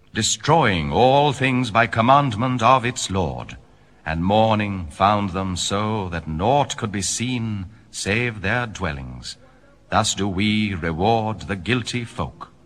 destroying all things by commandment of its Lord. And morning found them so that naught could be seen save their dwellings. Thus do we reward the guilty folk.